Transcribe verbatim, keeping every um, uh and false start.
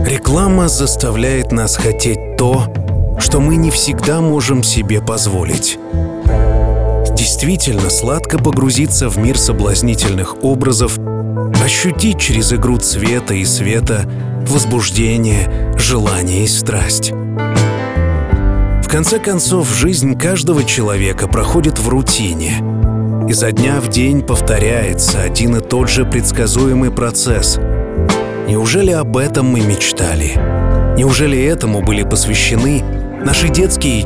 Реклама заставляет нас хотеть то, что мы не всегда можем себе позволить. Действительно сладко погрузиться в мир соблазнительных образов, ощутить через игру цвета и света возбуждение, желание и страсть. В конце концов, жизнь каждого человека проходит в рутине. Изо дня в день повторяется один и тот же предсказуемый процесс. Неужели об этом мы мечтали? Неужели этому были посвящены наши детские